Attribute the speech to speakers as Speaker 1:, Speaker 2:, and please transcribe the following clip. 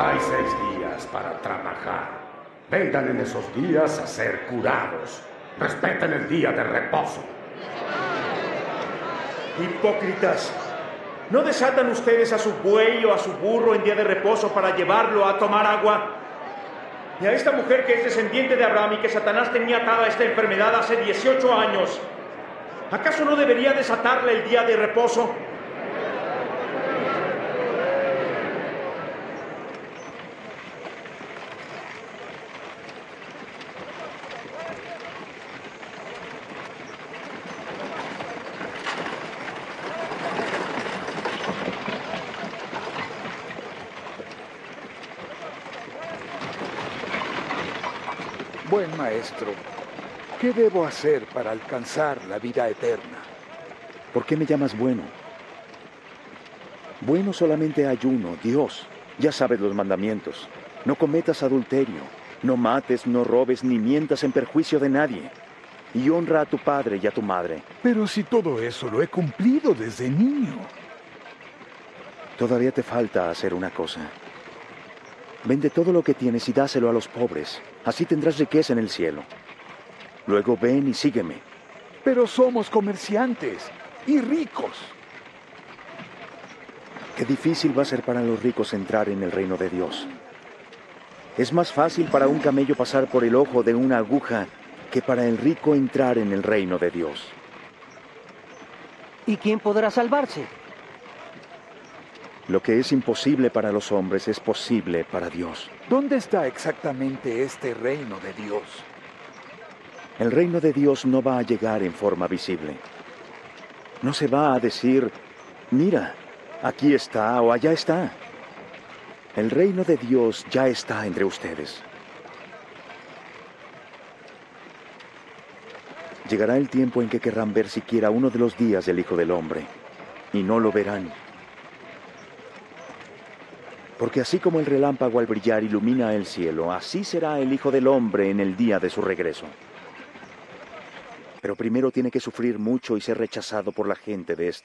Speaker 1: Hay 6 días para trabajar. Vengan en esos días a ser curados. Respeten el día de reposo.
Speaker 2: Hipócritas. ¿No desatan ustedes a su buey o a su burro en día de reposo para llevarlo a tomar agua? Y a esta mujer que es descendiente de Abraham y que Satanás tenía atada a esta enfermedad hace 18 años, ¿acaso no debería desatarle el día de reposo?
Speaker 3: Buen maestro, ¿qué debo hacer para alcanzar la vida eterna?
Speaker 4: ¿Por qué me llamas bueno? Bueno solamente hay uno, Dios. Ya sabes los mandamientos. No cometas adulterio, no mates, no robes, ni mientas en perjuicio de nadie. Y honra a tu padre y a tu madre.
Speaker 3: Pero si todo eso lo he cumplido desde niño.
Speaker 4: Todavía te falta hacer una cosa. Vende todo lo que tienes y dáselo a los pobres. Así tendrás riqueza en el cielo. Luego ven y sígueme.
Speaker 3: Pero somos comerciantes y ricos.
Speaker 4: Qué difícil va a ser para los ricos entrar en el reino de Dios. Es más fácil para un camello pasar por el ojo de una aguja que para el rico entrar en el reino de Dios.
Speaker 5: ¿Y quién podrá salvarse?
Speaker 4: Lo que es imposible para los hombres es posible para Dios.
Speaker 3: ¿Dónde está exactamente este reino de Dios?
Speaker 4: El reino de Dios no va a llegar en forma visible. No se va a decir, mira, aquí está o allá está. El reino de Dios ya está entre ustedes. Llegará el tiempo en que querrán ver siquiera uno de los días del Hijo del Hombre, y no lo verán. Porque así como el relámpago al brillar ilumina el cielo, así será el Hijo del Hombre en el día de su regreso. Pero primero tiene que sufrir mucho y ser rechazado por la gente de este